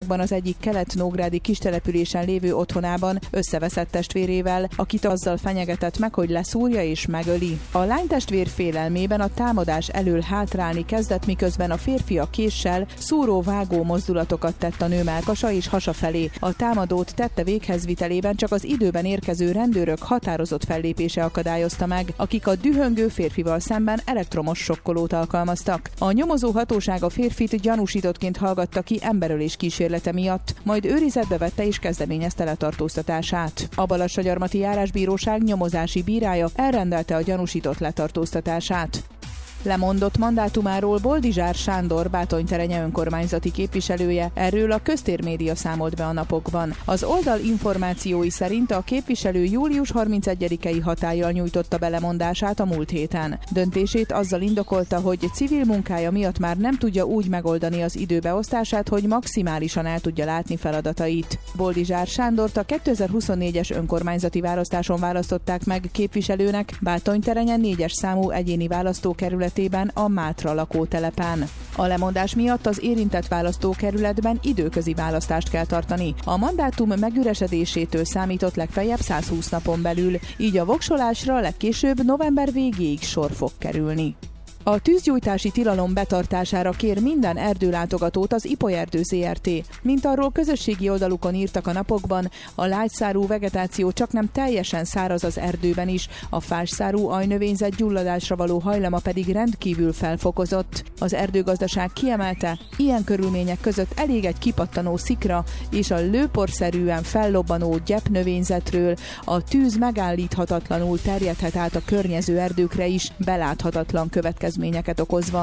Oroszországban az egyik kelet-nógrádi kistelepülésen lévő otthonában összeveszett testvérével, akit azzal fenyegetett meg, hogy leszúrja és megöli. A lánytestvér félelmében a támadás elől hátrálni kezdett, miközben a férfi a késsel szúró-vágó mozdulatokat tett a nő mellkasa és hasa felé. A támadót tette véghezvitelében csak az időben érkező rendőrök határozott fellépése akadályozta meg, akik a dühöngő férfival szemben elektromos sokkolót alkalmaztak. A nyomozó hatóság a férfit gyanúsítottként hallgatta ki emberölés kísérlete miatt, majd őrizetbe vette és kezdeményezte letartóztatását. A Balassagyarmati Járásbíróság nyomozási bírája elrendelte a gyanúsított letartóztatását. Lemondott mandátumáról Boldizsár Sándor Bátonyterenye önkormányzati képviselője, erről a Köztérmédia számolt be a napokban. Az oldal információi szerint a képviselő július 31-i hatállyal nyújtotta be lemondását a múlt héten. Döntését azzal indokolta, hogy civil munkája miatt már nem tudja úgy megoldani az időbeosztását, hogy maximálisan el tudja látni feladatait. Boldizsár Sándort a 2024-es önkormányzati választáson választották meg képviselőnek Bátonyterenye 4-es számú egyéni választókerület a Mátra lakótelepen. A lemondás miatt az érintett választókerületben időközi választást kell tartani. A mandátum megüresedésétől számított legfeljebb 120 napon belül, így a voksolásra legkésőbb november végéig sor fog kerülni. A tűzgyújtási tilalom betartására kér minden erdőlátogatót az Ipolyerdő Zrt. Mint arról közösségi oldalukon írtak a napokban, a lágyszárú vegetáció csaknem teljesen száraz az erdőben is, a fásszárú ajnövényzet gyulladásra való hajlama pedig rendkívül felfokozott. Az erdőgazdaság kiemelte, ilyen körülmények között elég egy kipattanó szikra és a lőporszerűen fellobbanó gyepnövényzetről, a tűz megállíthatatlanul terjedhet át a környező erdőkre is, beláthatatlan következményeket okozva.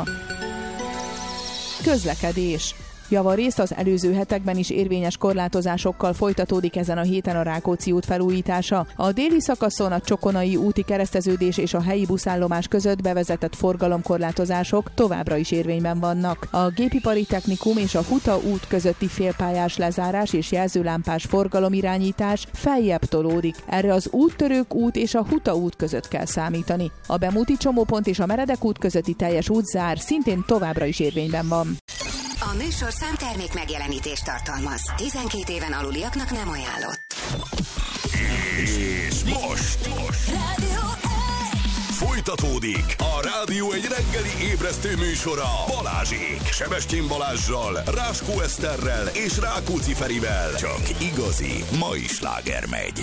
Közlekedés. Javarészt az előző hetekben is érvényes korlátozásokkal folytatódik ezen a héten a Rákóczi út felújítása. A déli szakaszon a Csokonai úti kereszteződés és a helyi buszállomás között bevezetett forgalomkorlátozások továbbra is érvényben vannak. A Gépipari Technikum és a Huta út közötti félpályás lezárás és jelzőlámpás forgalomirányítás feljebb tolódik. Erre az Úttörők út és a Huta út között kell számítani. A Bemúti csomópont és a Meredek út közötti teljes útzár szintén továbbra is érvényben van. A műsor számtermék megjelenítést tartalmaz. 12 éven aluliaknak nem ajánlott. És most folytatódik a Rádió egy reggeli ébresztő műsora Balázsék, Sebestyén Balázssal, Ráskó Eszterrel és Rákóczi Ferivel. Csak igazi mai sláger megy.